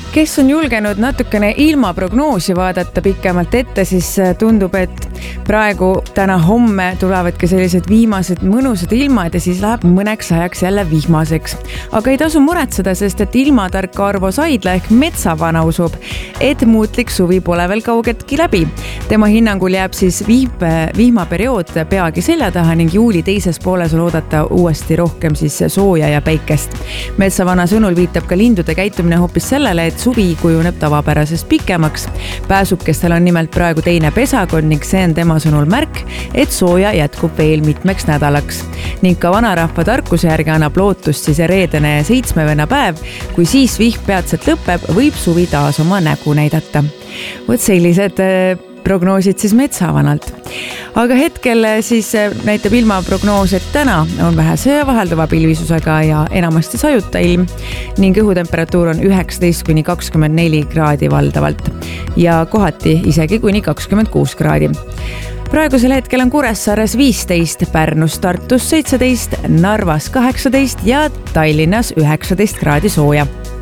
Kes on julgenud natukene ilmaprognoosi vaadata pikemalt ette, siis tundub, et praegu täna-homme tulevadki sellised viimased mõnusad ilmad ja siis läheb mõneks ajaks jälle vihmaseks. Aga ei tasu muretseda, sest et ilmatark Arvo Saidla ehk metsavana usub, et muutlik suvi pole veel kaugetki läbi. Tema hinnangul jääb siis vihmaperiood peagi selja taha ning juuli teises pooles on oodata uuesti rohkem siis sooja ja päikest. Metsavana sõnul viitab ka lindude käitumine hoopis sellele, et suvi kujuneb tavapärasest pikemaks. Pääsukestel on nimelt praegu teine pesakond ning see on tema sõnul märk, et sooja jätkub veel mitmeks nädalaks. Ning ka vanarahva tarkuse järgi annab lootust siis reedene 7. päev, kui siis vihm peatselt lõpeb, võib suvi taas oma nägu näidata. Vot sellised prognoosid siis metsavanalt. Aga hetkel siis näitab ilmaprognoos, et täna on vähese vahelduva pilvisusega ja enamasti sajuta ilm ning õhutemperatuur on 19–24 kraadi valdavalt ja kohati isegi kuni 26 kraadi. Praegusel hetkel on Kuressaares 15, Pärnus, Tartus 17, Narvas 18 ja Tallinnas 19 kraadi sooja.